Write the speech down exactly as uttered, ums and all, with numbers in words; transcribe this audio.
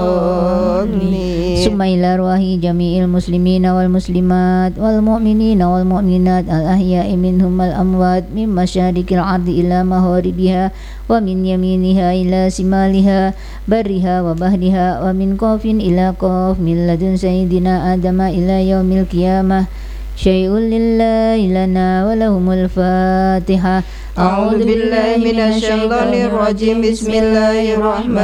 ثم إلى أرواح جميع المسلمين والمسلمات والمؤمنين والمؤمنات الأحياء منهم والأموات من مشارق الأرض إلى مغاربها ومن يمينها إلى شمالها برها وبحرها ومن قاف إلى قاف من لدن سيدنا آدم إلى يوم القيامة شيء لله لنا ولهم الفاتحة. أعوذ بالله من الشيطان الرجيم. بسم الله الرحمن